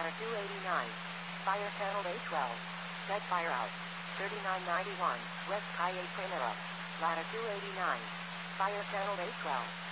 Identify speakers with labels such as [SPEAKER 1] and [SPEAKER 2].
[SPEAKER 1] Ladder 289. Fire channel A12. Set fire out. 3991, West Calle Primera. Ladder 289. Fire channel A12.